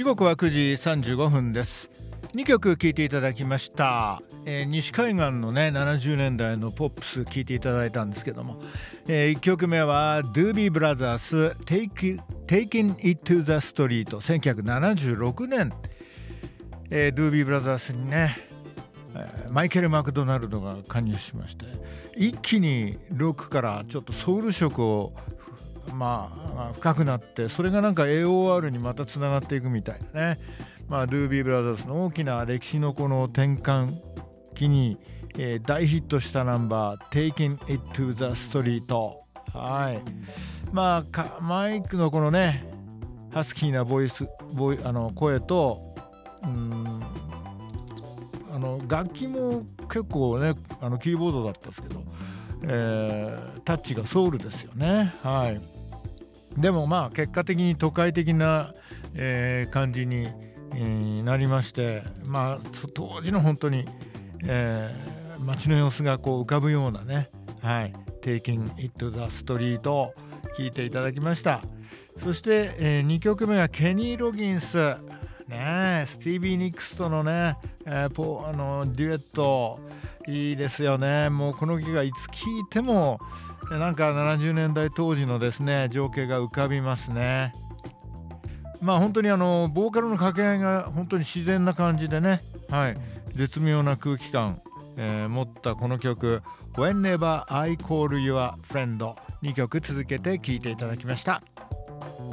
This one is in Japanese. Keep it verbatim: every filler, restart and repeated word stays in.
刻はくじさんじゅうごふんです。にきょく聴いていただきました、えー、西海岸のねななじゅうねんだいのポップス聴いていただいたんですけども、えー、いっきょくめは Doobie Brothers Take Taking It to the Street せんきゅうひゃくななじゅうろくねん、えー、Doobie Brothers にね、えー、マイケル・マクドナルドが加入しまして、一気にロックからちょっとソウル色をまあ深くなって、それがなんか エーオーアール にまたつながっていくみたいなね。まあ、ドゥービーブラザーズの大きな歴史のこの転換期に、えー、大ヒットしたナンバー Taking It to the Street。 はい、まあマイクのこのねハスキーなボイスボイあの声と、うーんあの楽器も結構ねあのキーボードだったんですけど、えー、タッチがソウルですよね。はい、でもまあ結果的に都会的な、えー、感じになりまして、まあ当時の本当に、えー、街の様子がこう浮かぶようなね、はい、Taking It to the Street を聴いていただきました。そして、えー、にきょくめはケニー・ロギンスね、スティービー・ニックスとのね、えー、ポあのデュエットいいですよね。もうこの曲がいつ聴いてもなんかななじゅうねんだい当時のですね情景が浮かびますね。まあ本当にあのボーカルの掛け合いが本当に自然な感じでね、はい、絶妙な空気感、えー、持ったこの曲 Whenever I Call Your Friend にきょく続けて聴いていただきました。